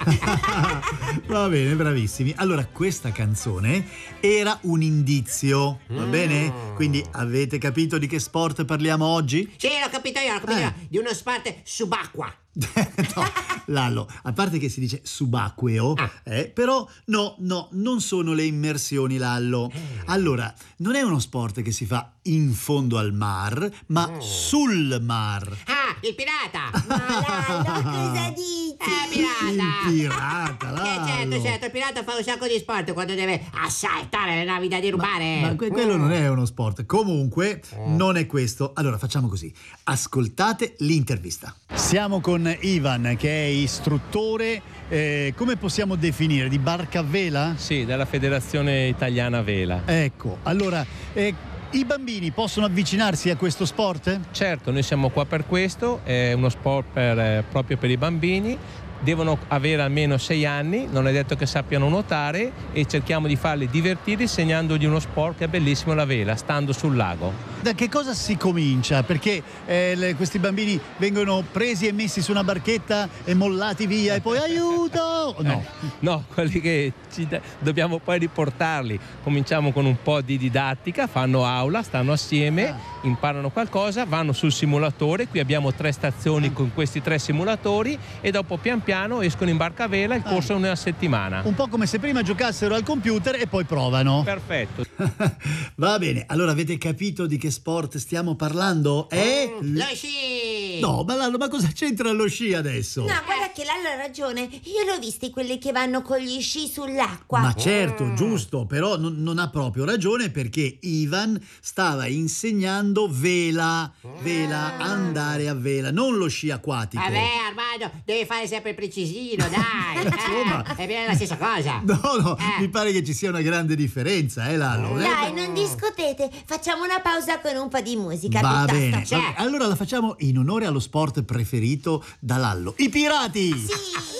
Va bene, bravissimi. Allora, questa canzone era un indizio, va bene? Quindi avete capito di che sport parliamo oggi? Sì, l'ho capito io, di uno sport subacquea. No, Lallo, a parte che si dice subacqueo, però no, non sono le immersioni, Lallo. Allora, non è uno sport che si fa in fondo al mar, ma sul mar. Ah, il pirata! Ma Lallo, cosa dici? Pirata! Il pirata, Lallo. Certo, il pirata fa un sacco di sport quando deve assaltare le navi da derubare. Ma quello non è uno sport. Comunque, non è questo. Allora, facciamo così. Ascoltate l'intervista. Siamo con Ivan, che è istruttore, come possiamo definire, di barca a vela? Sì, della Federazione Italiana Vela. Ecco, allora, i bambini possono avvicinarsi a questo sport? Certo, noi siamo qua per questo, è uno sport proprio per i bambini. Devono avere almeno 6 anni, non è detto che sappiano nuotare, e cerchiamo di farli divertire insegnandogli uno sport che è bellissimo, la vela, stando sul lago. Da che cosa si comincia? Perché questi bambini vengono presi e messi su una barchetta e mollati via e poi aiuto! No. No, quelli che dobbiamo poi riportarli. Cominciamo con un po' di didattica, fanno aula, stanno assieme, imparano qualcosa, vanno sul simulatore. Qui abbiamo 3 stazioni con questi 3 simulatori, e dopo pian piano escono in barca a vela. Il corso è una settimana. Un po' come se prima giocassero al computer e poi provano. Perfetto. Va bene, allora avete capito di che sport stiamo parlando? Lo sci! No, ma cosa c'entra lo sci adesso? No, guarda che Lallo ha ragione. Io l'ho visti quelli che vanno con gli sci sull'acqua. Ma certo, giusto, però non ha proprio ragione, perché Ivan stava insegnando vela, andare a vela, non lo sci acquatico. Vabbè, Armando, devi fare sempre il precisino, dai. Insomma. È bene la stessa cosa. No, mi pare che ci sia una grande differenza, Lallo? Dai, non discutete. Facciamo una pausa con un po' di musica. Va piuttosto. bene, allora la facciamo in onore allo sport preferito da Lallo, i pirati! Sì.